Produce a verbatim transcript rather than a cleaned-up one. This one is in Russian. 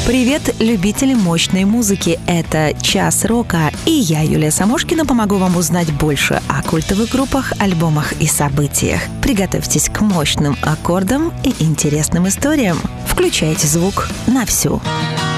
Привет, любители мощной музыки! Это «Час рока», и я, Юлия Самошкина, помогу вам узнать больше о культовых группах, альбомах и событиях. Приготовьтесь к мощным аккордам и интересным историям. Включайте звук на всю.